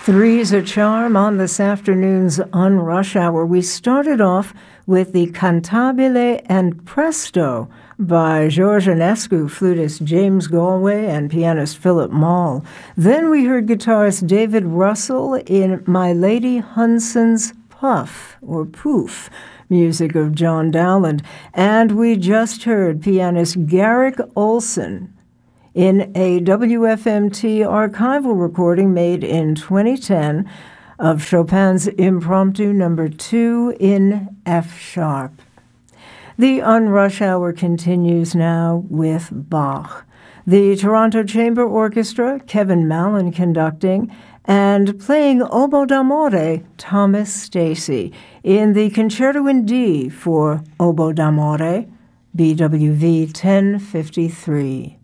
Three's a charm on this afternoon's On Rush Hour. We started off with the Cantabile and Presto by George Enescu, flutist James Galway, and pianist Philip Mall. Then we heard guitarist David Russell in My Lady Hunson's Puff, or Poof, music of John Dowland. And we just heard pianist Garrick Olson in a WFMT archival recording made in 2010 of Chopin's Impromptu No. 2 in F sharp. The On Rush Hour continues now with Bach. The Toronto Chamber Orchestra, Kevin Mallon conducting, and playing Oboe d'amore, Thomas Stacy, in the Concerto in D for Oboe d'amore, BWV 1053.